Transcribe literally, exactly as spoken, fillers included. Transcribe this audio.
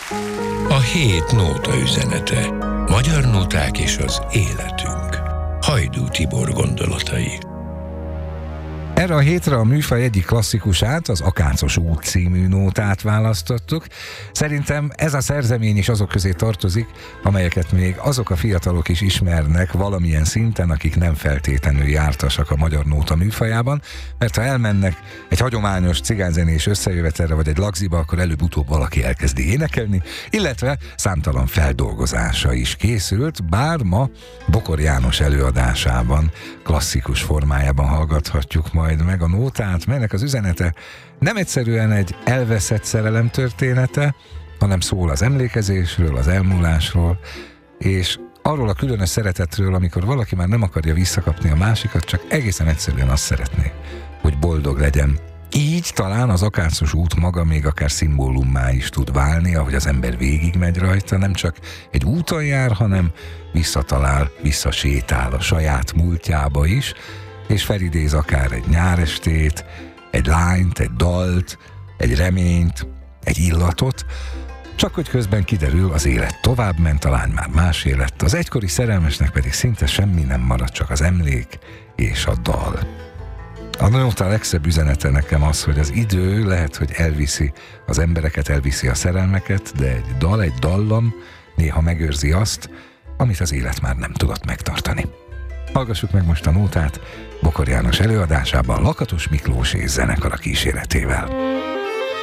A hét nóta üzenete. Magyar nóták és az életünk. Hajdú Tibor gondolatai. Erre a hétre a műfaj egyik klasszikusát, az Akácos út című nótát választottuk. Szerintem ez a szerzemény is azok közé tartozik, amelyeket még azok a fiatalok is ismernek valamilyen szinten, akik nem feltétlenül jártasak a magyar nóta műfajában, mert ha elmennek egy hagyományos cigányzenés összejövetelre vagy egy lagziba, akkor előbb-utóbb valaki elkezdi énekelni, illetve számtalan feldolgozása is készült, bár ma Bokor János előadásában, klasszikus formájában hallgathatjuk majd meg a nótát, melynek az üzenete nem egyszerűen egy elveszett szerelem története, hanem szól az emlékezésről, az elmúlásról, és arról a különös szeretetről, amikor valaki már nem akarja visszakapni a másikat, csak egészen egyszerűen azt szeretné, hogy boldog legyen. Így talán az Akácos út maga még akár szimbólummá is tud válni, ahogy az ember végigmegy rajta, nem csak egy úton jár, hanem visszatalál, visszasétál a saját múltjába is, és felidéz akár egy nyárestét, egy lányt, egy dalt, egy reményt, egy illatot, csak hogy közben kiderül, az élet továbbment, a lány már másé lett, az egykori szerelmesnek pedig szinte semmi nem maradt, csak az emlék és a dal. A nóta legszebb üzenete nekem az, hogy az idő lehet, hogy elviszi az embereket, elviszi a szerelmeket, de egy dal, egy dallam néha megőrzi azt, amit az élet már nem tudott megtartani. Hallgassuk meg most a nótát Bokor János előadásában Lakatos Miklós és zenekara kíséretével.